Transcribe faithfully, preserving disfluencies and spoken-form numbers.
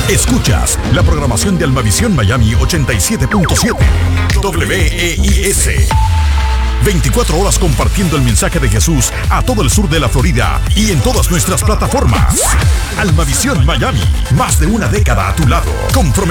Escuchas la programación de Almavisión Miami ochenta y siete punto siete. W E I S. veinticuatro horas compartiendo el mensaje de Jesús a todo el sur de la Florida y en todas nuestras plataformas. Almavisión Miami, más de una década a tu lado. Comprometido